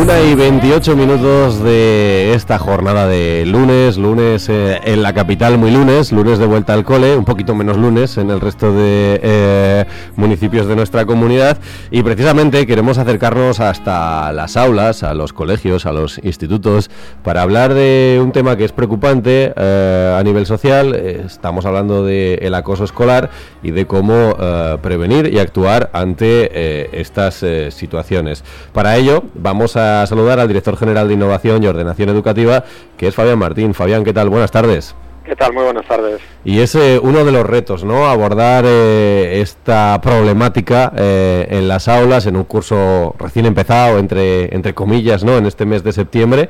1:28 de esta jornada de lunes en la capital, muy lunes de vuelta al cole, un poquito menos lunes en el resto de municipios de nuestra comunidad, y precisamente queremos acercarnos hasta las aulas, a los colegios, a los institutos, para hablar de un tema que es preocupante a nivel social. Estamos hablando del acoso escolar y de cómo prevenir y actuar ante estas situaciones. Para ello vamos a saludar al director general de Innovación y Ordenación Educativa, que es Fabián Martín. Fabián, ¿qué tal? Buenas tardes. ¿Qué tal? Muy buenas tardes. Y es uno de los retos, ¿no?, abordar esta problemática en las aulas, en un curso recién empezado, entre comillas, ¿no?, en este mes de septiembre.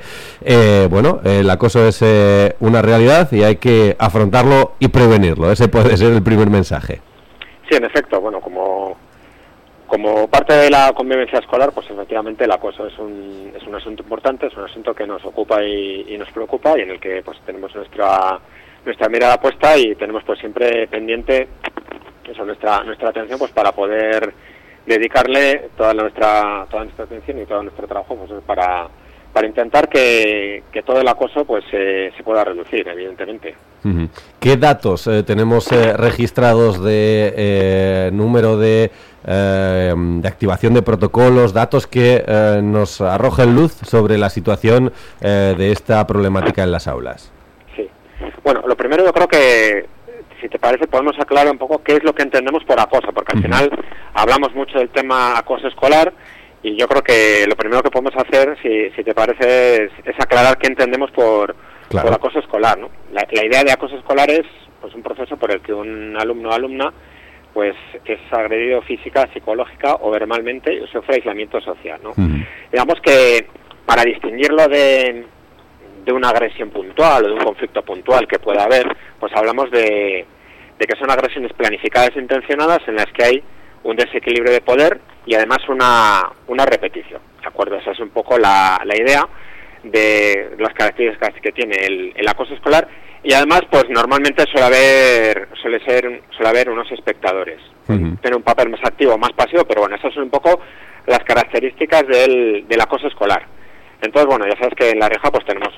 El acoso es una realidad y hay que afrontarlo y prevenirlo. Ese puede ser el primer mensaje. Sí, en efecto. Bueno, como parte de la convivencia escolar, pues efectivamente el acoso es un asunto importante, es un asunto que nos ocupa y nos preocupa, y en el que pues tenemos nuestra mirada puesta, y tenemos pues siempre pendiente eso, nuestra atención, pues para poder dedicarle toda nuestra atención y todo nuestro trabajo, pues para intentar que todo el acoso pues se pueda reducir, evidentemente. Uh-huh. ¿Qué datos tenemos registrados de número de activación de protocolos, datos que nos arrojen luz sobre la situación de esta problemática en las aulas? Sí. Bueno, lo primero, yo creo que, si te parece, podemos aclarar un poco qué es lo que entendemos por acoso, porque al final hablamos mucho del tema acoso escolar, y yo creo que lo primero que podemos hacer, si te parece, es aclarar qué entendemos por acoso escolar, ¿no? La idea de acoso escolar es pues un proceso por el que un alumno o alumna pues es agredido física, psicológica o verbalmente y sufre aislamiento social, ¿no? Digamos que para distinguirlo de una agresión puntual o de un conflicto puntual que pueda haber, pues hablamos de que son agresiones planificadas e intencionadas en las que hay un desequilibrio de poder y además una repetición, ¿de acuerdo? Esa es un poco la idea de las características que tiene el acoso escolar. Y además, pues normalmente suele haber unos espectadores. Tiene un papel más activo, más pasivo, pero bueno, esas son un poco las características del acoso escolar. Entonces, bueno, ya sabes que en La Rioja pues tenemos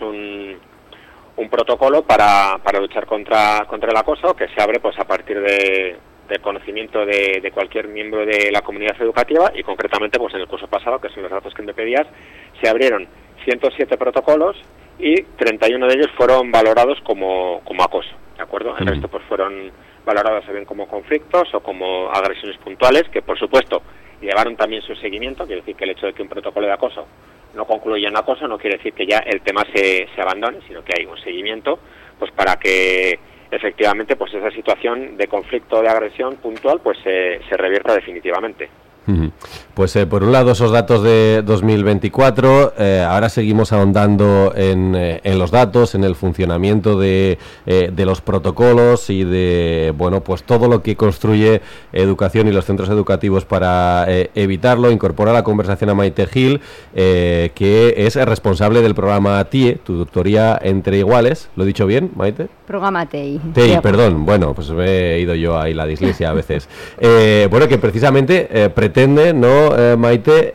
un protocolo para luchar contra el acoso, que se abre pues a partir del conocimiento de cualquier miembro de la comunidad educativa, y concretamente pues en el curso pasado, que son los datos que me pedías, se abrieron 107 protocolos y 31 de ellos fueron valorados como acoso, ¿de acuerdo? El resto pues fueron valorados bien como conflictos o como agresiones puntuales, que por supuesto llevaron también su seguimiento. Quiere decir que el hecho de que un protocolo de acoso no concluya en acoso no quiere decir que ya el tema se abandone, sino que hay un seguimiento pues para que efectivamente pues esa situación de conflicto o de agresión puntual pues se revierta definitivamente. Pues por un lado esos datos de 2024, ahora seguimos ahondando en los datos, en el funcionamiento de los protocolos y de pues todo lo que construye educación y los centros educativos para evitarlo. Incorpora la conversación a Maite Gil, que es responsable del programa TIE, Tutoría entre Iguales. ¿Lo he dicho bien, Maite? Programa TEI. TEI, perdón. Bueno, pues me he ido yo ahí la dislexia a veces. Que precisamente pretende, ¿no, Maite,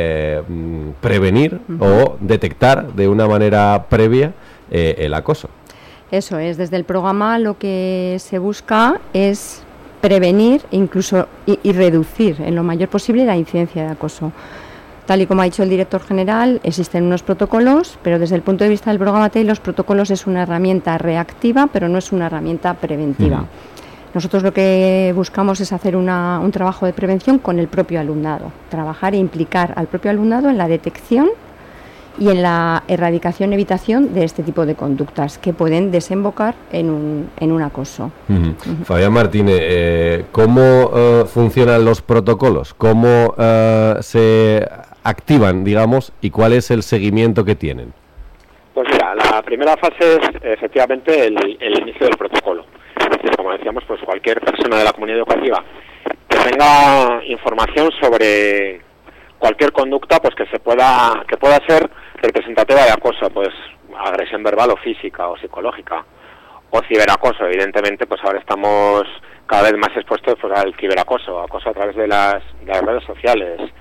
prevenir o detectar de una manera previa el acoso? Eso es, desde el programa lo que se busca es prevenir incluso y reducir en lo mayor posible la incidencia de acoso. Tal y como ha dicho el director general, existen unos protocolos, pero desde el punto de vista del programa TEI, los protocolos es una herramienta reactiva, pero no es una herramienta preventiva. Nosotros lo que buscamos es hacer un trabajo de prevención con el propio alumnado, trabajar e implicar al propio alumnado en la detección y en la erradicación y evitación de este tipo de conductas que pueden desembocar en un acoso. Fabián Martínez, ¿cómo funcionan los protocolos? ¿Cómo se activan, digamos, y cuál es el seguimiento que tienen? Pues mira, la primera fase es efectivamente el inicio del protocolo. Es decir, como decíamos, pues cualquier persona de la comunidad educativa que tenga información sobre cualquier conducta pues que pueda ser representativa de acoso, pues agresión verbal o física o psicológica, o ciberacoso. Evidentemente pues ahora estamos cada vez más expuestos pues al ciberacoso, acoso a través de las redes sociales,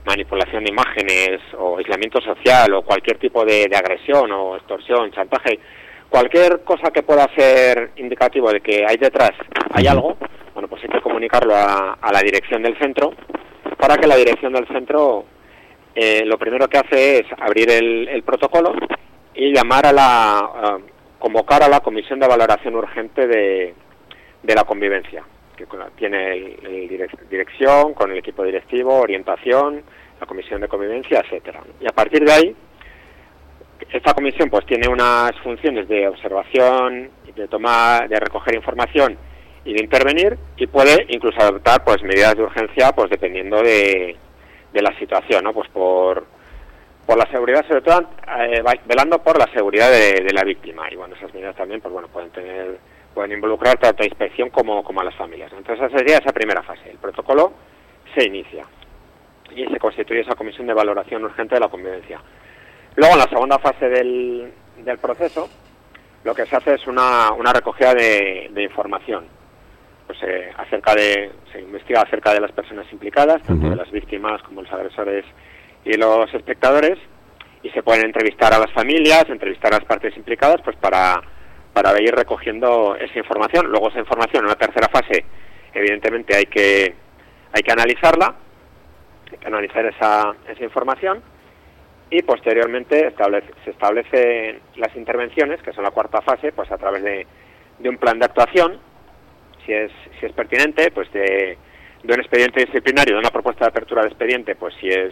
manipulación de imágenes o aislamiento social o cualquier tipo de agresión o extorsión, chantaje, cualquier cosa que pueda ser indicativo de que hay detrás, hay algo, bueno, pues hay que comunicarlo a la dirección del centro, para que la dirección del centro lo primero que hace es abrir el protocolo y llamar convocar a la comisión de valoración urgente de la convivencia, que tiene dirección, con el equipo directivo, orientación, la comisión de convivencia, etcétera. Y a partir de ahí, esta comisión pues tiene unas funciones de observación, de recoger información y de intervenir, y puede incluso adoptar pues medidas de urgencia, pues dependiendo de la situación, ¿no? Pues por la seguridad, sobre todo velando por la seguridad de la víctima. Y bueno, esas medidas también pues bueno pueden involucrar tanto a inspección como a las familias. Entonces esa sería esa primera fase. El protocolo se inicia y se constituye esa comisión de valoración urgente de la convivencia. Luego, en la segunda fase del proceso, lo que se hace es una recogida de información. Pues se investiga acerca de las personas implicadas, tanto de las víctimas como los agresores y los espectadores, y se pueden entrevistar a las familias, entrevistar a las partes implicadas, pues para ir recogiendo esa información. Luego esa información, en una tercera fase, evidentemente hay que analizarla, hay que analizar esa información, y posteriormente se establecen las intervenciones, que son la cuarta fase, pues a través de un plan de actuación, si es pertinente, pues de un expediente disciplinario, de una propuesta de apertura de expediente, pues si es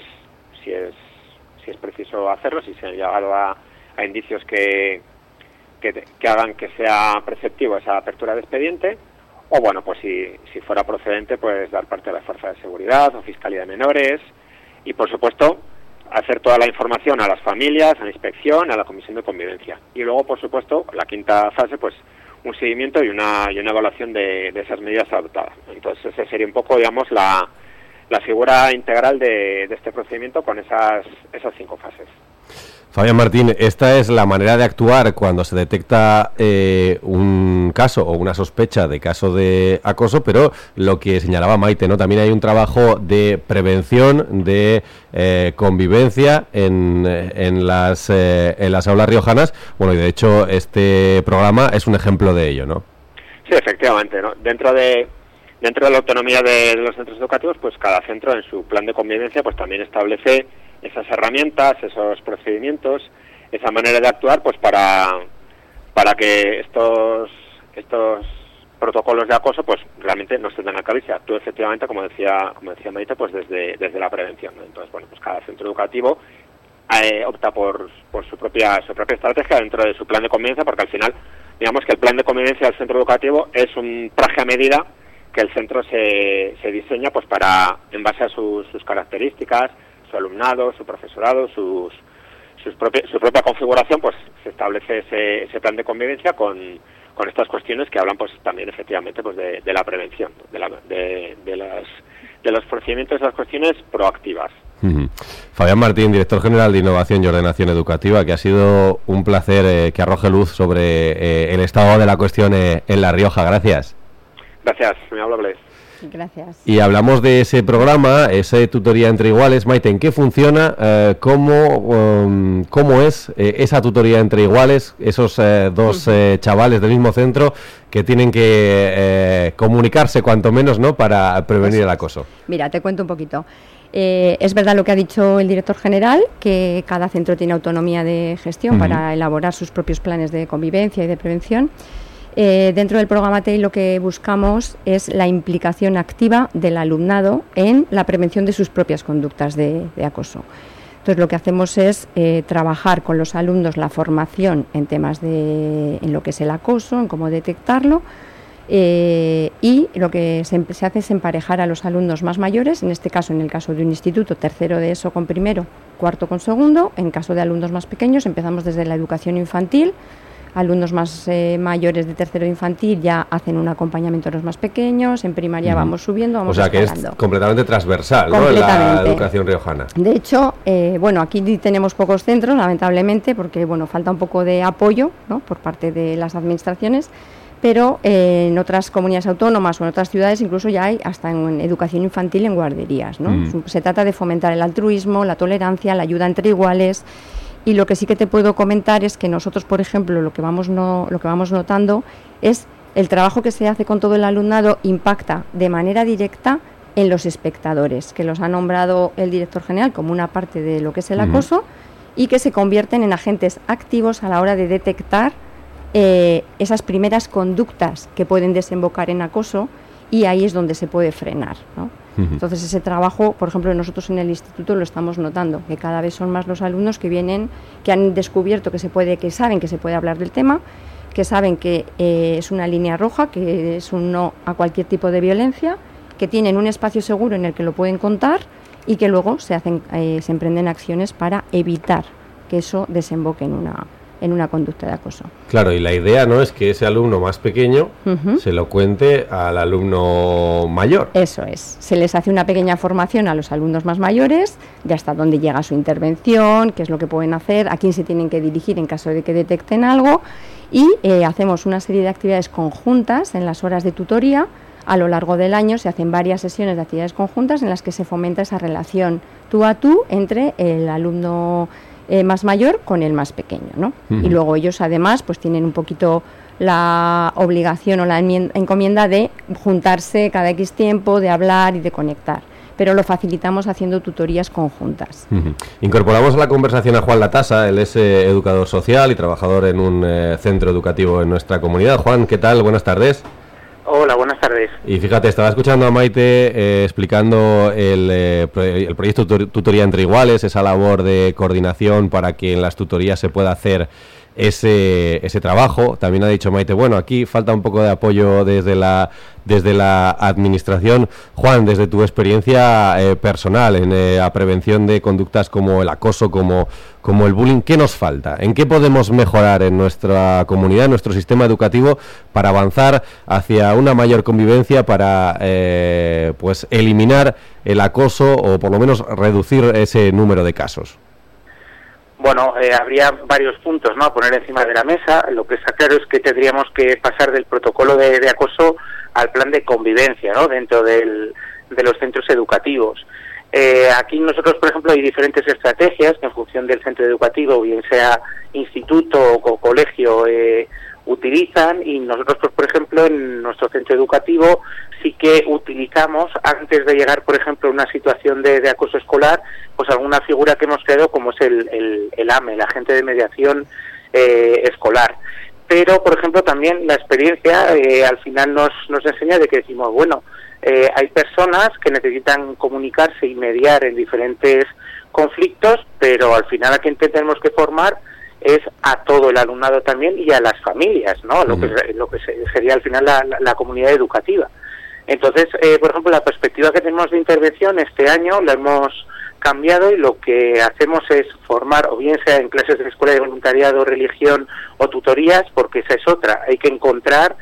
preciso hacerlo, si se han llegado a indicios que hagan que sea preceptivo esa apertura de expediente, o bueno, pues si fuera procedente, pues dar parte a la fuerza de seguridad o fiscalía de menores, y por supuesto hacer toda la información a las familias, a la inspección, a la comisión de convivencia. Y luego, por supuesto, la quinta fase, pues un seguimiento y una evaluación de esas medidas adoptadas. Entonces esa sería un poco, digamos, la figura integral de este procedimiento con esas 5 fases. Fabián Martín, esta es la manera de actuar cuando se detecta un caso o una sospecha de caso de acoso, pero lo que señalaba Maite, ¿no? También hay un trabajo de prevención, de convivencia en las aulas riojanas. Bueno, y de hecho este programa es un ejemplo de ello, ¿no? Sí, efectivamente, ¿no? Dentro de la autonomía de los centros educativos, pues cada centro en su plan de convivencia pues también establece esas herramientas, esos procedimientos, esa manera de actuar, pues para que estos protocolos de acoso pues realmente no se den a cabo y se actúe efectivamente, como decía Maite, pues desde la prevención, ¿no? Entonces, bueno, pues cada centro educativo opta por su propia estrategia dentro de su plan de convivencia, porque al final, digamos que el plan de convivencia del centro educativo es un traje a medida que el centro se diseña pues en base a sus características, su alumnado, su profesorado, su propia configuración, pues se establece ese plan de convivencia con estas cuestiones que hablan pues también efectivamente pues de la prevención, de los procedimientos, de las cuestiones proactivas. Fabián Martín, director general de Innovación y Ordenación Educativa, que ha sido un placer que arroje luz sobre el estado de la cuestión en La Rioja. Gracias. Gracias, muy amable. Gracias. Y hablamos de ese programa, esa tutoría entre iguales. Maite, ¿en qué funciona? ¿Cómo es esa tutoría entre iguales? Esos dos chavales del mismo centro que tienen que comunicarse cuanto menos, ¿no?, para prevenir el acoso. Mira, te cuento un poquito. Es verdad lo que ha dicho el director general, que cada centro tiene autonomía de gestión para elaborar sus propios planes de convivencia y de prevención. Dentro del programa TEI lo que buscamos es la implicación activa del alumnado en la prevención de sus propias conductas de acoso. Entonces lo que hacemos es trabajar con los alumnos la formación en temas en lo que es el acoso, en cómo detectarlo, y lo que se hace es emparejar a los alumnos más mayores, en este caso, en el caso de un instituto, tercero de ESO con primero, cuarto con segundo. En caso de alumnos más pequeños empezamos desde la educación infantil. Alumnos más mayores de tercero infantil ya hacen un acompañamiento a los más pequeños. En primaria vamos subiendo, vamos escalando. O sea que es completamente transversal, ¿no?, la educación riojana. De hecho, aquí tenemos pocos centros, lamentablemente, porque falta un poco de apoyo, ¿no?, por parte de las administraciones. pero en otras comunidades autónomas o en otras ciudades incluso ya hay hasta en educación infantil en guarderías, ¿no? Se trata de fomentar el altruismo, la tolerancia, la ayuda entre iguales. Y lo que sí que te puedo comentar es que nosotros, por ejemplo, lo que vamos notando es el trabajo que se hace con todo el alumnado impacta de manera directa en los espectadores, que los ha nombrado el director general como una parte de lo que es el acoso, y que se convierten en agentes activos a la hora de detectar esas primeras conductas que pueden desembocar en acoso, y ahí es donde se puede frenar, ¿no? Entonces ese trabajo, por ejemplo, nosotros en el instituto lo estamos notando, que cada vez son más los alumnos que vienen, que han descubierto que saben que se puede hablar del tema, que saben que es una línea roja, que es un no a cualquier tipo de violencia, que tienen un espacio seguro en el que lo pueden contar y que luego se emprenden acciones para evitar que eso desemboque en una conducta de acoso. Claro, y la idea no es que ese alumno más pequeño se lo cuente al alumno mayor. Eso es. Se les hace una pequeña formación a los alumnos más mayores de hasta dónde llega su intervención, qué es lo que pueden hacer, a quién se tienen que dirigir en caso de que detecten algo, y hacemos una serie de actividades conjuntas en las horas de tutoría. A lo largo del año se hacen varias sesiones de actividades conjuntas en las que se fomenta esa relación tú a tú entre el alumno más mayor con el más pequeño, ¿no? Y luego ellos además pues tienen un poquito la obligación o la encomienda de juntarse cada X tiempo, de hablar y de conectar, pero lo facilitamos haciendo tutorías conjuntas. Incorporamos a la conversación a Juan Latasa. Él es educador social y trabajador en un centro educativo en nuestra comunidad. Juan, ¿qué tal? Buenas tardes. Hola, buenas tardes. Y fíjate, estaba escuchando a Maite explicando el proyecto Tutoría entre Iguales, esa labor de coordinación para que en las tutorías se pueda hacer ese trabajo. También ha dicho Maite, bueno, aquí falta un poco de apoyo desde la administración. Juan, desde tu experiencia personal en la prevención de conductas como el acoso, como el bullying, ¿qué nos falta? ¿En qué podemos mejorar en nuestra comunidad, en nuestro sistema educativo, para avanzar hacia una mayor convivencia, para pues eliminar el acoso o por lo menos reducir ese número de casos? Bueno, habría varios puntos, ¿no?, a poner encima de la mesa. Lo que está claro es que tendríamos que pasar del protocolo de acoso al plan de convivencia, ¿no?, dentro de los centros educativos. Aquí nosotros, por ejemplo, hay diferentes estrategias que en función del centro educativo, bien sea instituto o colegio, utilizan, y nosotros, pues, por ejemplo, en nuestro centro educativo sí que utilizamos, antes de llegar, por ejemplo, a una situación de acoso escolar, pues alguna figura que hemos creado, como es el AME, el agente de mediación escolar. Pero, por ejemplo, también la experiencia al final nos enseña de que decimos, bueno, hay personas que necesitan comunicarse y mediar en diferentes conflictos, pero al final a quien tenemos que formar es a todo el alumnado también y a las familias, ¿no? Lo que sería al final la comunidad educativa. Entonces, por ejemplo, la perspectiva que tenemos de intervención este año la hemos cambiado, y lo que hacemos es formar, o bien sea en clases de escuela de voluntariado, religión o tutorías, porque esa es otra. Hay que encontrar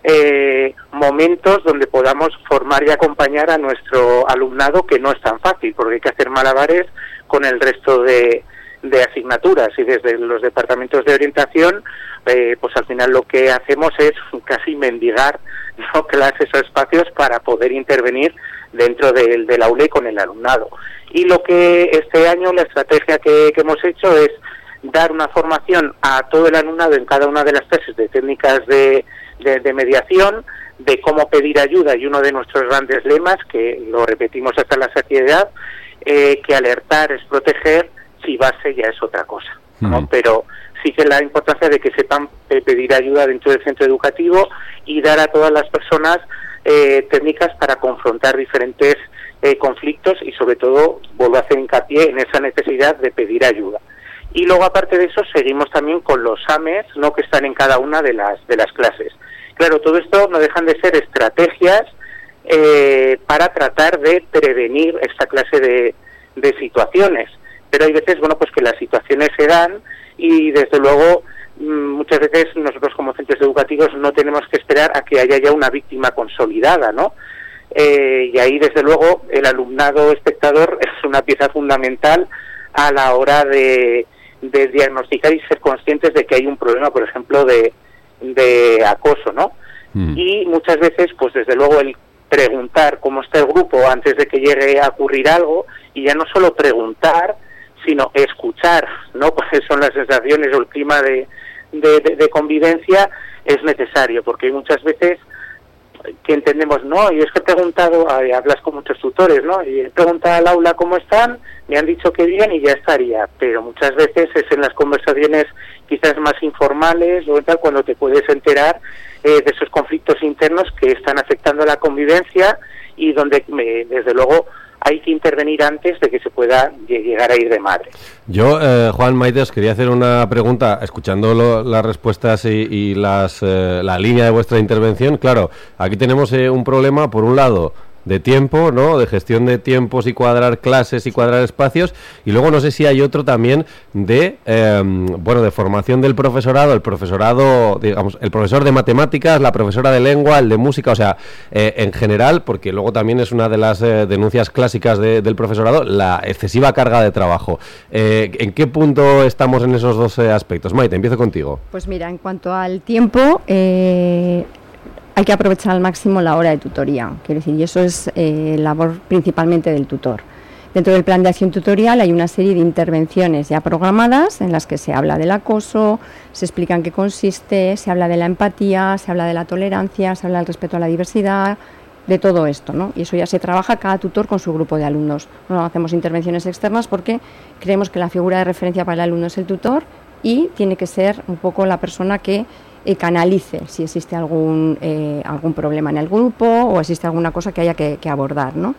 momentos donde podamos formar y acompañar a nuestro alumnado, que no es tan fácil, porque hay que hacer malabares con el resto de asignaturas, y desde los departamentos de orientación pues al final lo que hacemos es casi mendigar, ¿no?, clases o espacios para poder intervenir dentro del aula y con el alumnado. Y lo que este año, la estrategia que hemos hecho es dar una formación a todo el alumnado en cada una de las clases de técnicas de mediación, de cómo pedir ayuda, y uno de nuestros grandes lemas, que lo repetimos hasta la saciedad, que alertar es proteger, si base ya es otra cosa, ¿no? Pero sí que la importancia de que sepan pedir ayuda dentro del centro educativo y dar a todas las personas técnicas para confrontar diferentes conflictos, y sobre todo vuelvo a hacer hincapié en esa necesidad de pedir ayuda. Y luego, aparte de eso, seguimos también con los AMES, ¿no?, que están en cada una de las clases. Claro, todo esto no dejan de ser estrategias para tratar de prevenir esta clase de situaciones. Pero hay veces, bueno, pues que las situaciones se dan, y desde luego muchas veces nosotros como centros educativos no tenemos que esperar a que haya ya una víctima consolidada, ¿no? Y ahí, desde luego, el alumnado espectador es una pieza fundamental a la hora de diagnosticar y ser conscientes de que hay un problema, por ejemplo, de acoso, ¿no? Y muchas veces, pues desde luego el preguntar cómo está el grupo antes de que llegue a ocurrir algo, y ya no solo preguntar, sino escuchar, ¿no? Cuáles son las sensaciones o el clima de convivencia, es necesario, porque hay muchas veces que entendemos, no, y es que he preguntado, hablas con muchos tutores, ¿no? Y he preguntado al aula cómo están, me han dicho que bien y ya estaría, pero muchas veces es en las conversaciones quizás más informales o tal, cuando te puedes enterar de esos conflictos internos que están afectando la convivencia y donde desde luego hay que intervenir antes de que se pueda llegar a ir de madre. Yo, Juan, Maite, os quería hacer una pregunta, escuchando las respuestas y la línea de vuestra intervención. Claro, aquí tenemos un problema, por un lado, de tiempo, ¿no? De gestión de tiempos y cuadrar clases y cuadrar espacios, y luego no sé si hay otro también de de formación del profesorado, digamos, el profesor de matemáticas, la profesora de lengua, el de música, o sea, en general, porque luego también es una de las denuncias clásicas del profesorado, la excesiva carga de trabajo. ¿En qué punto estamos en esos dos aspectos? Maite, empiezo contigo. Pues mira, en cuanto al tiempo, hay que aprovechar al máximo la hora de tutoría, quiero decir, y eso es labor principalmente del tutor. Dentro del plan de acción tutorial hay una serie de intervenciones ya programadas en las que se habla del acoso, se explica en qué consiste, se habla de la empatía, se habla de la tolerancia, se habla del respeto a la diversidad, de todo esto, ¿no? Y eso ya se trabaja cada tutor con su grupo de alumnos. No hacemos intervenciones externas porque creemos que la figura de referencia para el alumno es el tutor y tiene que ser un poco la persona que canalice si existe algún problema en el grupo o existe alguna cosa que haya que abordar, ¿no?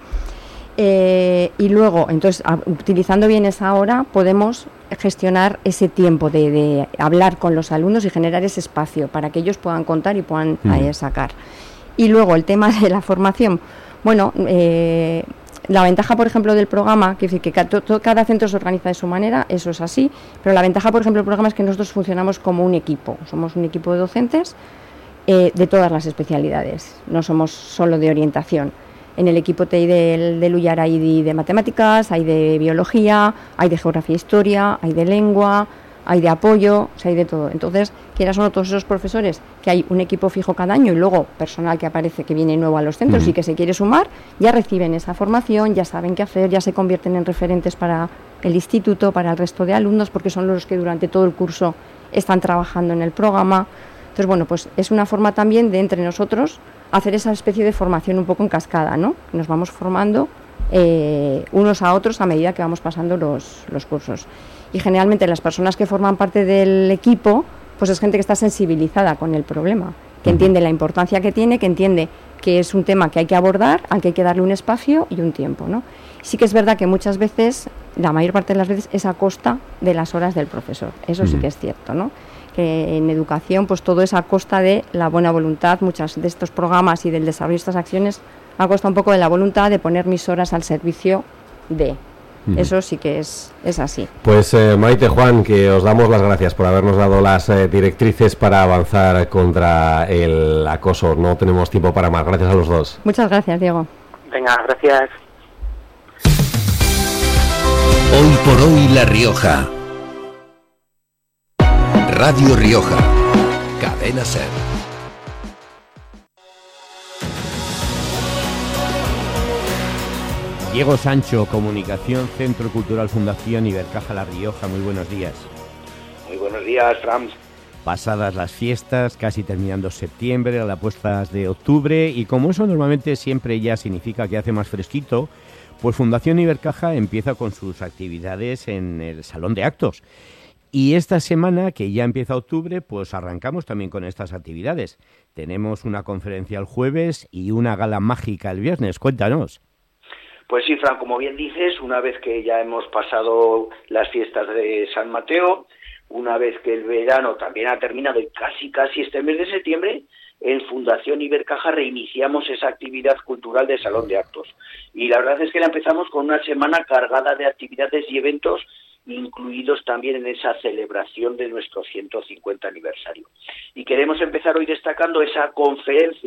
Y luego, entonces, utilizando bien esa hora, podemos gestionar ese tiempo de hablar con los alumnos y generar ese espacio para que ellos puedan contar y puedan sacar. Y luego el tema de la formación, bueno, la ventaja, por ejemplo, del programa, que cada centro se organiza de su manera, eso es así, pero la ventaja, por ejemplo, del programa es que nosotros funcionamos como un equipo, somos un equipo de docentes de todas las especialidades, no somos solo de orientación. En el equipo TI del ULLAR hay de matemáticas, hay de biología, hay de geografía e historia, hay de lengua, hay de apoyo, o sea, hay de todo. Entonces, quieras o no, todos esos profesores, que hay un equipo fijo cada año y luego personal que aparece, que viene nuevo a los centros y que se quiere sumar, ya reciben esa formación, ya saben qué hacer, ya se convierten en referentes para el instituto, para el resto de alumnos, porque son los que durante todo el curso están trabajando en el programa. Entonces, bueno, pues es una forma también de entre nosotros hacer esa especie de formación un poco en cascada, ¿no? Nos vamos formando unos a otros a medida que vamos pasando los cursos. Y generalmente las personas que forman parte del equipo, pues es gente que está sensibilizada con el problema, que entiende la importancia que tiene, que entiende que es un tema que hay que abordar, al que hay que darle un espacio y un tiempo, ¿no? Sí que es verdad que muchas veces, la mayor parte de las veces, es a costa de las horas del profesor. Eso sí que es cierto, ¿no? Que en educación, pues todo es a costa de la buena voluntad. Muchas de estos programas y del desarrollo de estas acciones a costa un poco de la voluntad de poner mis horas al servicio de... Eso sí que es así. Pues Maite, Juan, que os damos las gracias por habernos dado las directrices para avanzar contra el acoso. No tenemos tiempo para más. Gracias a los dos. Muchas gracias, Diego. Venga, gracias. Hoy por hoy La Rioja. Radio Rioja. Cadena SER. Diego Sancho, Comunicación, Centro Cultural Fundación Ibercaja La Rioja. Muy buenos días. Muy buenos días, Rams. Pasadas las fiestas, casi terminando septiembre, a las puestas de octubre, y como eso normalmente siempre ya significa que hace más fresquito, pues Fundación Ibercaja empieza con sus actividades en el Salón de Actos. Y esta semana, que ya empieza octubre, pues arrancamos también con estas actividades. Tenemos una conferencia el jueves y una gala mágica el viernes. Cuéntanos. Pues sí, Fran, como bien dices, una vez que ya hemos pasado las fiestas de San Mateo, una vez que el verano también ha terminado y casi este mes de septiembre, en Fundación Ibercaja reiniciamos esa actividad cultural de Salón de Actos. Y la verdad es que la empezamos con una semana cargada de actividades y eventos, incluidos también en esa celebración de nuestro 150 aniversario. Y queremos empezar hoy destacando esa conferencia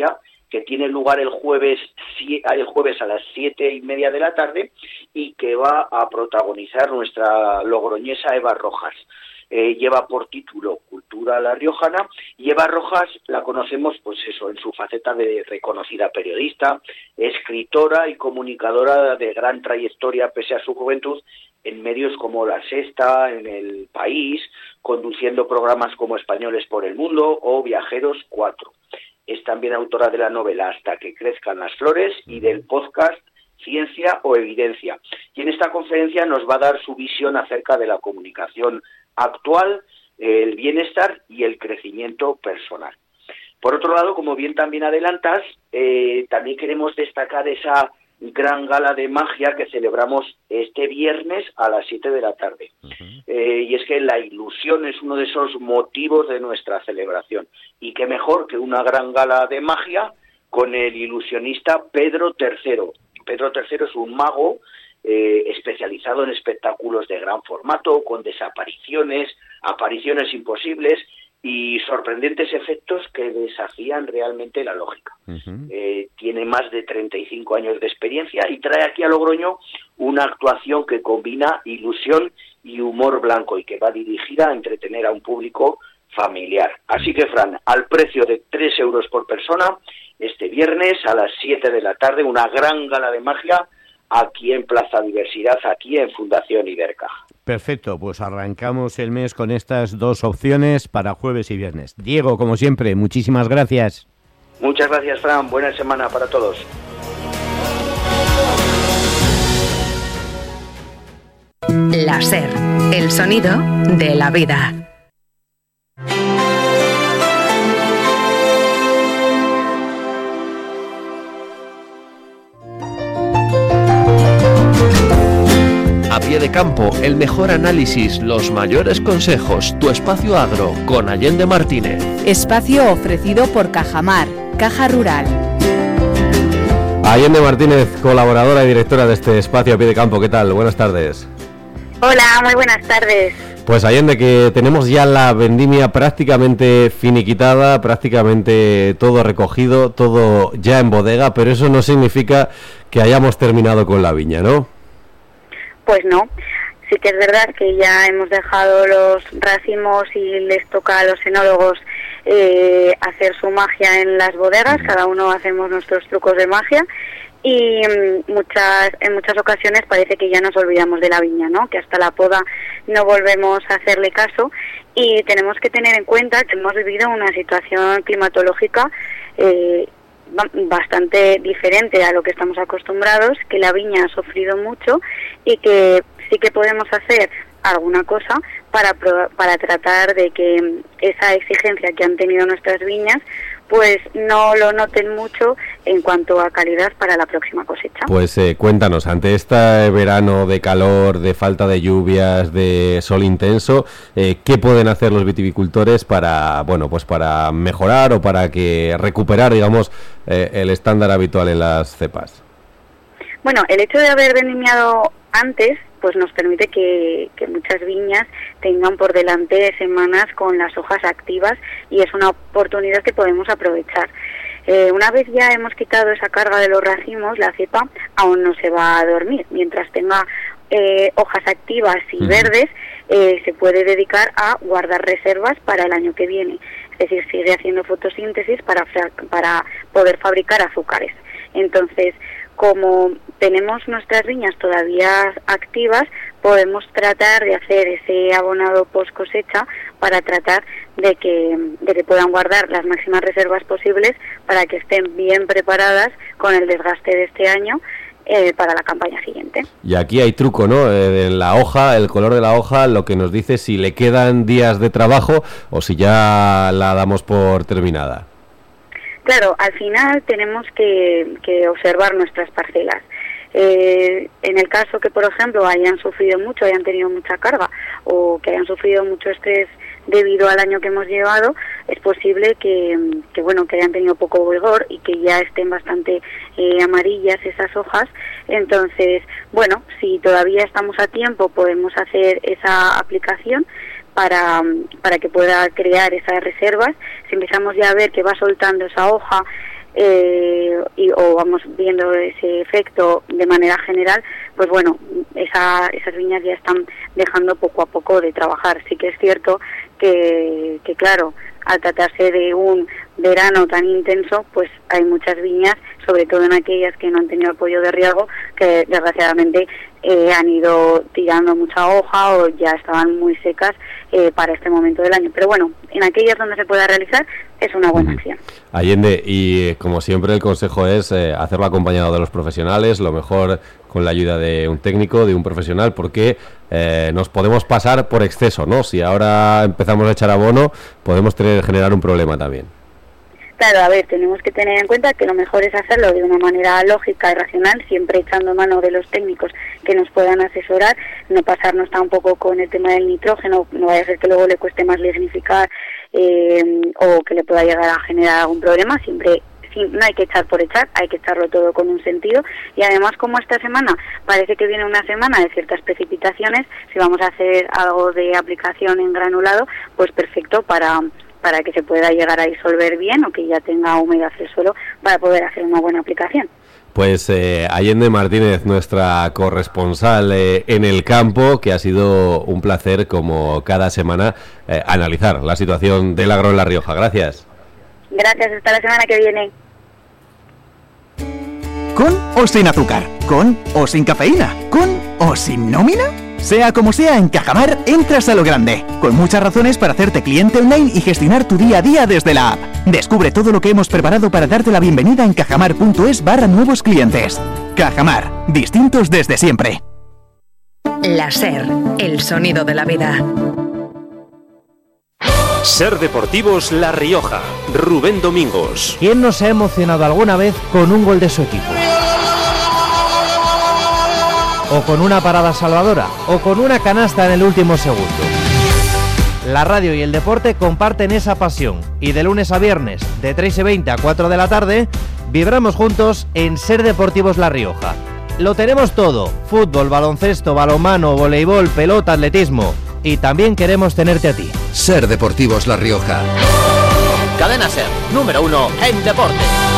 que tiene lugar el jueves a las 7:30 de la tarde y que va a protagonizar nuestra logroñesa Eva Rojas. Lleva por título Cultura La Riojana, y Eva Rojas la conocemos pues eso, en su faceta de reconocida periodista, escritora y comunicadora de gran trayectoria pese a su juventud en medios como La Sexta, en El País, conduciendo programas como Españoles por el Mundo o Viajeros 4. Es también autora de la novela Hasta que crezcan las flores y del podcast Ciencia o Evidencia. Y en esta conferencia nos va a dar su visión acerca de la comunicación actual, el bienestar y el crecimiento personal. Por otro lado, como bien también adelantas, también queremos destacar esa gran gala de magia que celebramos este viernes a las 7 de la tarde. Y es que la ilusión es uno de esos motivos de nuestra celebración. Y qué mejor que una gran gala de magia con el ilusionista Pedro III. Pedro III es un mago especializado en espectáculos de gran formato, con desapariciones, apariciones imposibles y sorprendentes efectos que desafían realmente la lógica. Tiene más de 35 años de experiencia y trae aquí a Logroño una actuación que combina ilusión y humor blanco y que va dirigida a entretener a un público familiar. Así que, Fran, al precio de 3 euros por persona, este viernes a las 7 de la tarde, una gran gala de magia aquí en Plaza Diversidad, aquí en Fundación Ibercaja. Perfecto, pues arrancamos el mes con estas dos opciones para jueves y viernes. Diego, como siempre, muchísimas gracias. Muchas gracias, Fran. Buena semana para todos. La SER, el sonido de la vida. A pie de campo, el mejor análisis, los mayores consejos, tu espacio agro con Allende Martínez. Espacio ofrecido por Cajamar, Caja Rural. Allende Martínez, colaboradora y directora de este espacio a pie de campo. ¿Qué tal? Buenas tardes. Hola, muy buenas tardes. Pues Allende, que tenemos ya la vendimia prácticamente finiquitada, prácticamente todo recogido, todo ya en bodega, pero eso no significa que hayamos terminado con la viña, ¿no? Pues no, sí que es verdad que ya hemos dejado los racimos y les toca a los enólogos hacer su magia en las bodegas, cada uno hacemos nuestros trucos de magia y en muchas ocasiones parece que ya nos olvidamos de la viña, ¿no? Que hasta la poda no volvemos a hacerle caso y tenemos que tener en cuenta que hemos vivido una situación climatológica bastante diferente a lo que estamos acostumbrados, que la viña ha sufrido mucho y que sí que podemos hacer alguna cosa para tratar de que esa exigencia que han tenido nuestras viñas pues no lo noten mucho en cuanto a calidad para la próxima cosecha. Pues cuéntanos, ante este verano de calor, de falta de lluvias, de sol intenso, ¿qué pueden hacer los viticultores para, bueno, pues para mejorar o para que recuperar, digamos, el estándar habitual en las cepas? Bueno, el hecho de haber vendimiado antes pues nos permite que muchas viñas tengan por delante semanas con las hojas activas y es una oportunidad que podemos aprovechar. Una vez ya hemos quitado esa carga de los racimos, la cepa aún no se va a dormir. Mientras tenga hojas activas y verdes, se puede dedicar a guardar reservas para el año que viene. Es decir, sigue haciendo fotosíntesis para poder fabricar azúcares. Entonces, como tenemos nuestras viñas todavía activas, podemos tratar de hacer ese abonado post cosecha para tratar de que puedan guardar las máximas reservas posibles para que estén bien preparadas con el desgaste de este año para la campaña siguiente. Y aquí hay truco, ¿no? En la hoja, el color de la hoja, lo que nos dice si le quedan días de trabajo o si ya la damos por terminada. Claro, al final tenemos que observar nuestras parcelas. En el caso que, por ejemplo, hayan sufrido mucho, hayan tenido mucha carga o que hayan sufrido mucho estrés debido al año que hemos llevado, es posible que hayan tenido poco vigor y que ya estén bastante amarillas esas hojas. Entonces, bueno, si todavía estamos a tiempo, podemos hacer esa aplicación para que pueda crear esas reservas. Si empezamos ya a ver que va soltando esa hoja, o vamos viendo ese efecto de manera general, pues bueno, esas viñas ya están dejando poco a poco de trabajar. Sí que es cierto que claro, al tratarse de un verano tan intenso, pues hay muchas viñas, sobre todo en aquellas que no han tenido apoyo de riego, que desgraciadamente han ido tirando mucha hoja o ya estaban muy secas para este momento del año. Pero bueno, en aquellas donde se pueda realizar es una buena acción. Allende, y como siempre el consejo es hacerlo acompañado de los profesionales, lo mejor con la ayuda de un técnico, de un profesional, porque nos podemos pasar por exceso, ¿no? Si ahora empezamos a echar abono, podemos generar un problema también. Claro, a ver, tenemos que tener en cuenta que lo mejor es hacerlo de una manera lógica y racional, siempre echando mano de los técnicos que nos puedan asesorar, no pasarnos tampoco con el tema del nitrógeno, no vaya a ser que luego le cueste más lignificar o que le pueda llegar a generar algún problema. Siempre no hay que echar por echar, hay que echarlo todo con un sentido. Y además, como esta semana parece que viene una semana de ciertas precipitaciones, si vamos a hacer algo de aplicación en granulado, pues perfecto para que se pueda llegar a disolver bien o que ya tenga humedad el suelo para poder hacer una buena aplicación. Pues Allende Martínez, nuestra corresponsal en el campo, que ha sido un placer, como cada semana, analizar la situación del agro en La Rioja. Gracias. Gracias, hasta la semana que viene. ¿Con o sin azúcar? ¿Con o sin cafeína? ¿Con o sin nómina? Sea como sea, en Cajamar entras a lo grande, con muchas razones para hacerte cliente online y gestionar tu día a día desde la app. Descubre todo lo que hemos preparado para darte la bienvenida en cajamar.es/nuevos clientes. Cajamar, distintos desde siempre. La SER, el sonido de la vida. SER Deportivos La Rioja, Rubén Domingos. ¿Quién no se ha emocionado alguna vez con un gol de su equipo? O con una parada salvadora, o con una canasta en el último segundo. La radio y el deporte comparten esa pasión, y de lunes a viernes, de 3:20 a 4 de la tarde, vibramos juntos en SER Deportivos La Rioja. Lo tenemos todo: fútbol, baloncesto, balonmano, voleibol, pelota, atletismo. Y también queremos tenerte a ti. SER Deportivos La Rioja. Cadena SER, número 1 en deporte.